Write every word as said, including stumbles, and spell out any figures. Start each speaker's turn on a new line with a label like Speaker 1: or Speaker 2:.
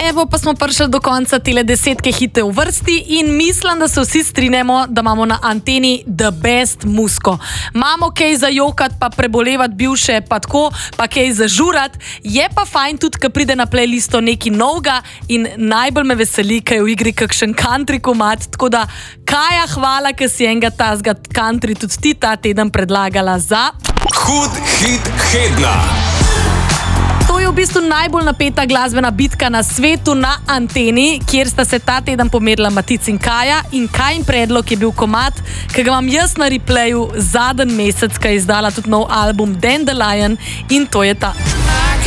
Speaker 1: evo pa smo prišli do konca tele desetke hite v vrsti in mislim, da se vsi strinjamo, da imamo na anteni the best musko. Imamo kaj za jokat, pa prebolevat bivše, pa tako, pa kaj za žurat. Je pa fajn tudi, ko pride na playlisto neki novega in najbolj me veseli, ko je v igri kakšen country komad, tako da Kaja, hvala, ker si enega tazga country tudi ti ta teden predlagala za
Speaker 2: Hud hit tedna.
Speaker 1: To je v bistvu najbolj napeta glasbena bitka na svetu na anteni, kjer sta se ta teden pomerila Matic in Kaja in Kajin predlog je bil komad, ki ga imam jaz na replayu zadnji mesec, ki je izdala tudi nov album Dandelion in to je ta.